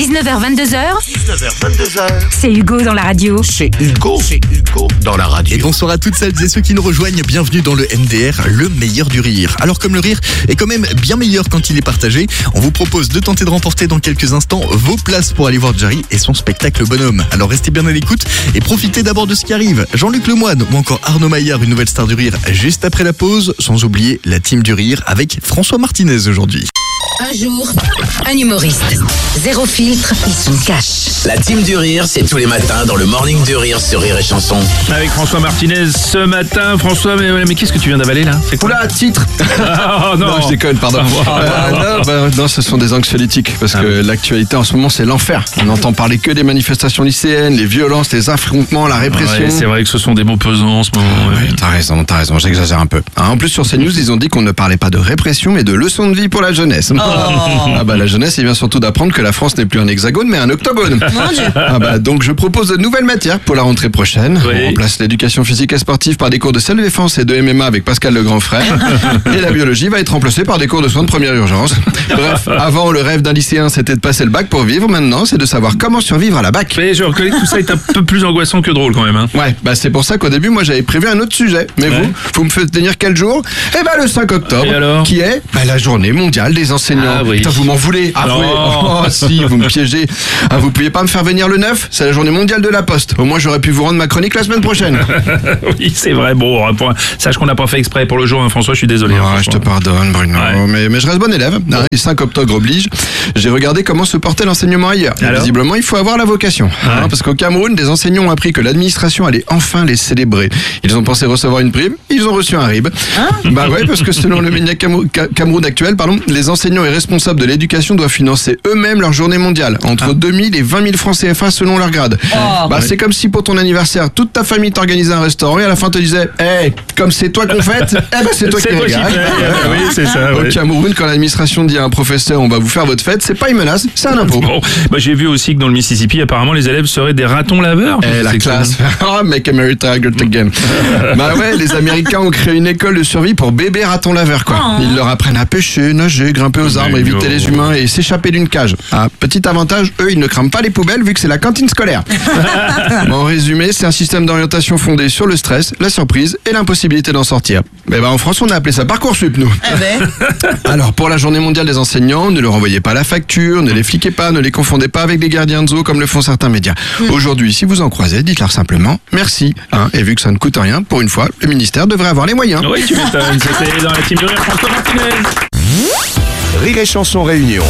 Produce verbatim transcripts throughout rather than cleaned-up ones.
dix-neuf heures vingt-deux heures. dix-neuf heures vingt-deux heures. C'est Hugo dans la radio. C'est Hugo, c'est Hugo dans la radio. Et bonsoir à toutes celles et ceux qui nous rejoignent, bienvenue dans le M D R, le meilleur du rire. Alors comme le rire est quand même bien meilleur quand il est partagé, on vous propose de tenter de remporter dans quelques instants vos places pour aller voir Jarry et son spectacle Bonhomme. Alors restez bien à l'écoute et profitez d'abord de ce qui arrive. Jean-Luc Lemoyne ou encore Arnaud Maillard, une nouvelle star du rire juste après la pause, sans oublier la team du rire avec François Martinez aujourd'hui. Un jour, un humoriste. Zéro filtre, il se cache. La team du rire, c'est tous les matins dans le Morning du rire sur Rire et Chanson. Avec François Martinez ce matin. François, mais, mais qu'est-ce que tu viens d'avaler là? C'est quoi? Oula, titre. Oh, non. non, je déconne, pardon. Euh, non, bah, non, ce sont des anxiolytiques parce Ah que oui. l'actualité en ce moment, c'est l'enfer. On n'entend parler que des manifestations lycéennes, les violences, les affrontements, la répression. Ouais, c'est vrai que ce sont des mots pesants en ce moment. Ouais, ouais. t'as raison, t'as raison, j'exagère un peu. Hein, en plus, sur CNews, ils ont dit qu'on ne parlait pas de répression, mais de leçons de vie pour la jeunesse. Ah bah la jeunesse, il vient surtout d'apprendre que la France n'est plus un hexagone, mais un octogone. Ah bah donc je propose de nouvelles matières pour la rentrée prochaine. Oui. On remplace l'éducation physique et sportive par des cours de self-défense et de M M A avec Pascal le grand frère. Et la biologie va être remplacée par des cours de soins de première urgence. Bref, avant le rêve d'un lycéen, c'était de passer le bac pour vivre. Maintenant, c'est de savoir comment survivre à la bac. Mais je reconnais que tout ça est un peu plus angoissant que drôle quand même. Hein. Ouais, bah c'est pour ça qu'au début, moi j'avais prévu un autre sujet. Mais Ouais. vous, vous me faites tenir quel jour? Eh ben le cinq octobre, Et alors qui est bah, la journée mondiale des enseignants. Ah oui. Putain, vous m'en voulez? Ah Non. oui. Oh si, vous me piégez. Ah, vous pouviez pas me faire venir le neuf? C'est la journée mondiale de la poste. Au moins j'aurais pu vous rendre ma chronique la semaine prochaine. Oui, c'est vrai. Bon, pour- sache qu'on n'a pas fait exprès pour le jour, hein, François, je suis désolé. hein, Ah, je te François. pardonne, Bruno. Ouais. Mais, mais je reste bon élève. Ah, et cinq octobre oblige. J'ai regardé comment se portait l'enseignement ailleurs. Et Alors visiblement, il faut avoir la vocation. Hein, parce qu'au Cameroun, des enseignants ont appris que l'administration allait enfin les célébrer. Ils ont pensé recevoir une prime. Ils ont reçu un R I B. Bah ouais, parce que selon le média Camou- Ca- Cameroun actuel, pardon, les enseignants et responsables de l'éducation doivent financer eux-mêmes leur journée mondiale. Entre deux mille et vingt mille francs C F A selon leur grade. Bah, c'est comme si pour ton anniversaire, toute ta famille t'organisait un restaurant et à la fin te disait, hey, comme c'est toi qu'on fête, eh ben c'est toi C'est qui toi qui régale. paye. Oui, c'est ça. Au ouais. Cameroun, quand l'administration dit à un professeur on va vous faire votre fête, c'est pas une menace, c'est un impôt. Bon, bah, j'ai vu aussi que dans le Mississippi, apparemment, les élèves seraient des ratons laveurs. Eh la C'est classe. Oh, make America great again. Bah ouais, les Américains ont créé une école de survie pour bébés ratons laveurs quoi. Ils leur apprennent à pêcher, nager, grimper aux arbres, Mais éviter non. les humains et s'échapper d'une cage. Ah, petit avantage, eux ils ne crament pas les poubelles vu que c'est la cantine scolaire. Bon, en résumé, c'est un système d'orientation fondé sur le stress, la surprise et l'impossibilité d'en sortir. Mais bah en France, on a appelé ça Parcoursup nous. Alors, pour la journée mondiale des enseignants, ne leur envoyez pas la facture, ne les fliquez pas, ne les confondez pas avec des gardiens de zoo comme le font certains médias. Aujourd'hui, si vous en croisez, dites-leur simplement merci. Hein, et vu que ça ne coûte rien, pour une fois, le ministère devrait avoir les moyens. Oui, tu m'étonnes. C'était dans la team du rire, François Martinez. Rire et Chanson Réunion.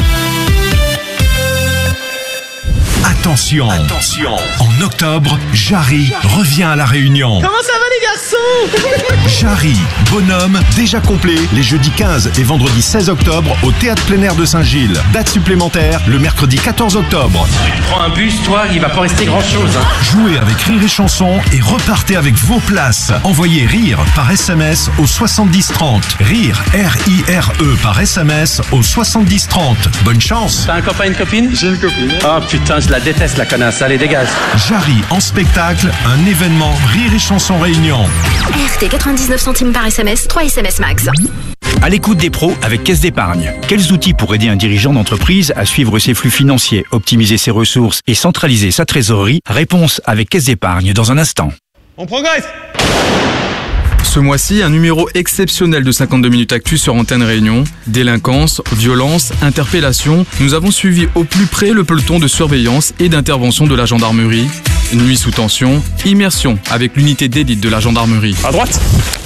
Attention, attention. En octobre, Jarry revient à la Réunion. Comment ça va les garçons? Jarry, Bonhomme, déjà complet les jeudis quinze et vendredi seize octobre au Théâtre plein air de Saint-Gilles. Date supplémentaire le mercredi quatorze octobre. Prends un bus, toi, il va pas rester grand chose. Hein. Jouez avec Rire et Chanson et repartez avec vos places. Envoyez RIRE par S M S au soixante-dix trente. RIRE, R I R E par S M S au soixante-dix trente. Bonne chance. T'as un copain, une copine? J'ai une copine. Oh putain, je la déteste la connasse, allez dégage. Jarry en spectacle, un événement Rire et Chanson Réunion. R T quatre-vingt-dix-neuf centimes par S M S, trois S M S max. À l'écoute des pros avec Caisse d'épargne. Quels outils pour aider un dirigeant d'entreprise à suivre ses flux financiers, optimiser ses ressources et centraliser sa trésorerie? Réponse avec Caisse d'épargne dans un instant. On progresse. Ce mois-ci, un numéro exceptionnel de cinquante-deux minutes actu sur Antenne Réunion. Délinquance, violence, interpellation. Nous avons suivi au plus près le peloton de surveillance et d'intervention de la gendarmerie. Nuit sous tension, immersion avec l'unité d'élite de la gendarmerie. À droite.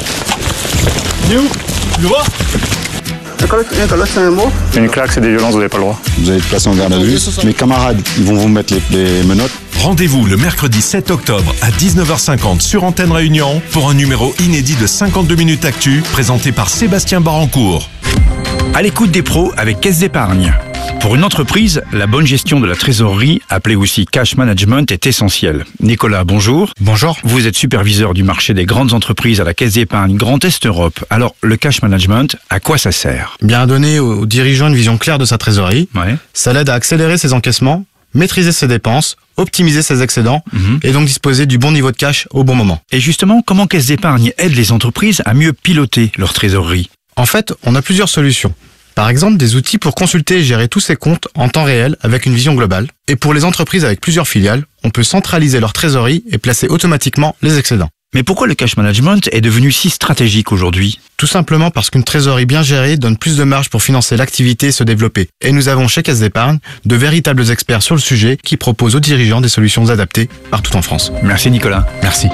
Une claque, c'est des violences, vous n'avez pas le droit. Vous allez être placé en garde à vue. Mes camarades, ils vont vous mettre les, les menottes. Rendez-vous le mercredi sept octobre à dix-neuf heures cinquante sur Antenne Réunion pour un numéro inédit de cinquante-deux minutes actu présenté par Sébastien Barancourt. À l'écoute des pros avec Caisse d'épargne. Pour une entreprise, la bonne gestion de la trésorerie, appelée aussi cash management, est essentielle. Nicolas, bonjour. Bonjour. Vous êtes superviseur du marché des grandes entreprises à la Caisse d'épargne Grand Est Europe. Alors, le cash management, à quoi ça sert? Bien donner aux dirigeants une vision claire de sa trésorerie. Ouais. Ça l'aide à accélérer ses encaissements, maîtriser ses dépenses, optimiser ses excédents Mhm. et donc disposer du bon niveau de cash au bon moment. Et justement, comment Caisse d'épargne aide les entreprises à mieux piloter leur trésorerie? En fait, on a plusieurs solutions. Par exemple, des outils pour consulter et gérer tous ses comptes en temps réel avec une vision globale. Et pour les entreprises avec plusieurs filiales, on peut centraliser leur trésorerie et placer automatiquement les excédents. Mais pourquoi le cash management est devenu si stratégique aujourd'hui? Tout simplement parce qu'une trésorerie bien gérée donne plus de marge pour financer l'activité et se développer. Et nous avons chez Caisse d'Épargne de véritables experts sur le sujet qui proposent aux dirigeants des solutions adaptées partout en France. Merci Nicolas. Merci.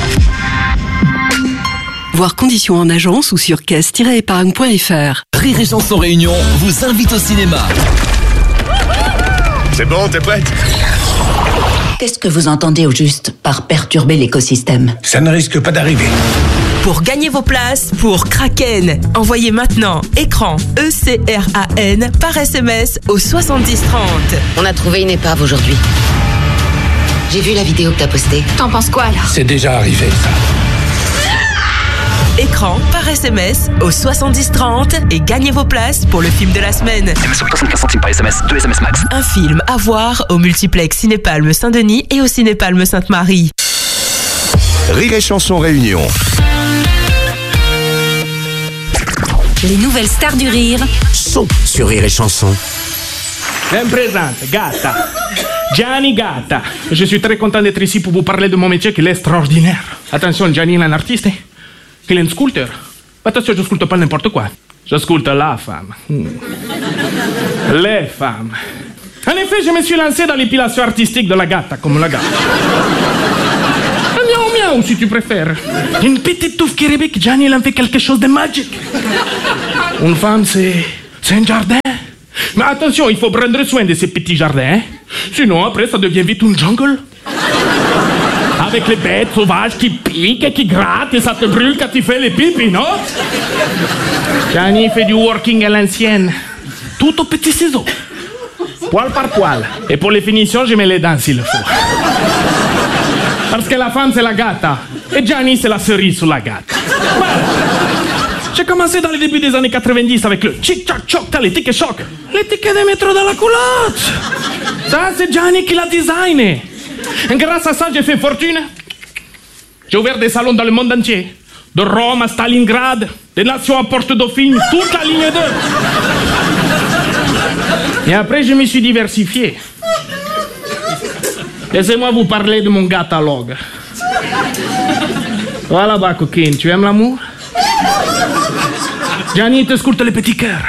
Voir conditions en agence ou sur caisse tiret épargne point f r. Rire et Chanson Réunion vous invite au cinéma. C'est bon, t'es prête? Qu'est-ce que vous entendez au juste par perturber l'écosystème? Ça ne risque pas d'arriver. Pour gagner vos places pour Kraken, envoyez maintenant écran E C R A N par S M S au soixante-dix trente. On a trouvé une épave aujourd'hui. J'ai vu la vidéo que t'as postée. T'en penses quoi alors? C'est déjà arrivé, ça. Écran par S M S au soixante-dix trente et gagnez vos places pour le film de la semaine. S M S soixante-quinze centimes par S M S, deux S M S max. Un film à voir au multiplex Cinépalme Saint-Denis et au Cinépalme Sainte-Marie. Rire et Chanson Réunion. Les nouvelles stars du rire Sont sur Rire et Chanson. Je me présente, Gata. Gianni Gata. Je suis très content d'être ici pour vous parler de mon métier qui est extraordinaire. Attention, Gianni est un artiste. Il est un sculpteur. Attention, je ne sculpte pas n'importe quoi. Je sculpte la femme. Hmm. Les femmes. En effet, je me suis lancé dans l'épilation artistique de la Gata, comme la Gata. Un miaou miaou, si tu préfères. Une petite touffe qui réveille, Gianni, il en fait quelque chose de magique. Une femme, c'est... c'est un jardin. Mais attention, il faut prendre soin de ces petits jardins. Hein? Sinon, après, ça devient vite une jungle. Avec les bêtes sauvages qui piquent et qui grattent et ça te brûle quand tu fais les pipis, non? Gianni fait du working à l'ancienne. Tout au petit ciseau. Poil par poil. Et pour les finitions, je mets les dents s'il le faut. Parce que la femme, c'est la Gata. Et Gianni, c'est la cerise sur la Gata. Voilà. J'ai commencé dans les débuts des années quatre-vingt-dix avec le chic-chac-choc, t'as les tickets choc. Les tickets de métro dans la culotte. Ça, c'est Gianni qui l'a designé. Et grâce à ça, j'ai fait fortune. J'ai ouvert des salons dans le monde entier. De Rome à Stalingrad, des nations à Porte-Dauphine, toute la ligne deux. Et après, je me suis diversifié. Laissez-moi vous parler de mon catalogue. Voilà, bah, coquine, tu aimes l'amour? Gianni te sculpte les petits cœurs.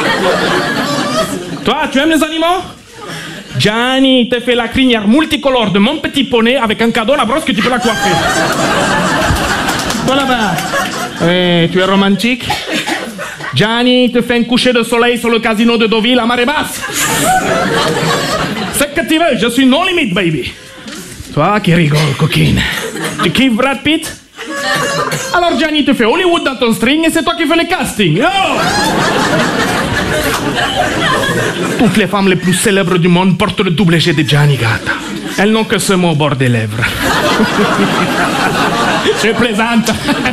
Toi, tu aimes les animaux? Gianni te fait la crinière multicolore de mon petit poney avec un cadeau, la brosse que tu peux la coiffer. Toi là-bas, oui, tu es romantique? Gianni te fait un coucher de soleil sur le casino de Deauville à marée basse. C'est que tu veux, je suis non limite, baby. Toi qui rigoles, coquine. Tu kiffes Brad Pitt? Alors Gianni te fait Hollywood dans ton string et c'est toi qui fais les castings. Oh! Toutes les femmes les plus célèbres du monde portent le double G de Gianni Gata. Elles n'ont que ce mot au bord des lèvres. Je plaisante.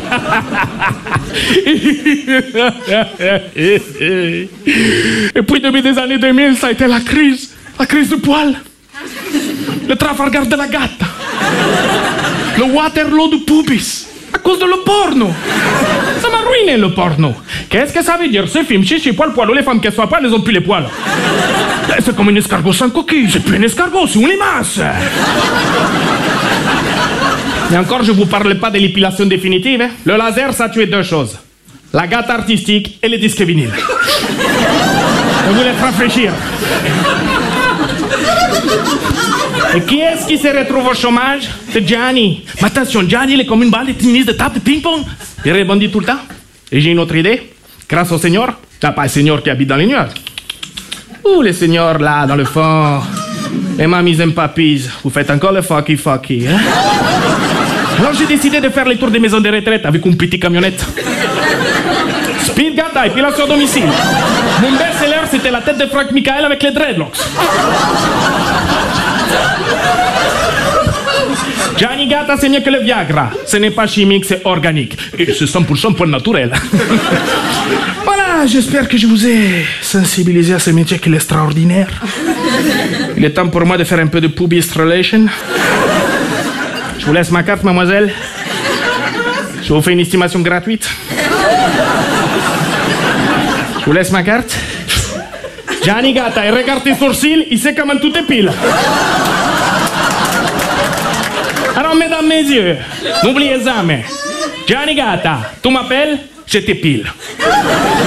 Et puis depuis des années deux mille, ça a été la crise. La crise du poil. Le Trafalgar de la Gata. Le Waterloo du pubis. À cause de le porno. Ça m'a ruiné le porno. Qu'est-ce que ça veut dire ce film? Chichi, poil, poil, les femmes qui soient poil, elles ont plus les poils. C'est comme un escargot sans coquille. C'est plus un escargot, c'est une limace. Et encore, je vous parle pas de l'épilation définitive. Hein? Le laser, ça a tué deux choses. La Gata artistique et les disques vinyles. Je voulais te rafraîchir. Et qui est-ce qui se retrouve au chômage? C'est Gianni. Mais attention, Gianni, il est comme une balle de tennis de table de ping-pong. Il rebondit tout le temps. Et j'ai une autre idée. Grâce au Seigneur. T'as pas un Seigneur qui habite dans les nuages. Ouh, les seigneurs là, dans le fond. Et mamies and papis, vous faites encore le fucky-fucky, hein? Alors j'ai décidé de faire les tours des maisons de retraite avec une petite camionnette. Speed Gata, épilation à domicile. Mon best-seller, c'était la tête de Frank Michael avec les dreadlocks. Gianni Gata, c'est mieux que le Viagra. Ce n'est pas chimique, c'est organique. Et c'est cent pour cent pour naturel. Voilà, j'espère que je vous ai sensibilisé à ce métier qui est extraordinaire. Il est temps pour moi de faire un peu de public relation. Je vous laisse ma carte, mademoiselle. Je vous fais une estimation gratuite. vous laisse ma carte? Gianni Gata, il regarde tes sourcils, il sait comment tout est pile. Alors, mesdames, messieurs, n'oubliez jamais, Gianni Gata, tu m'appelles, je te pile.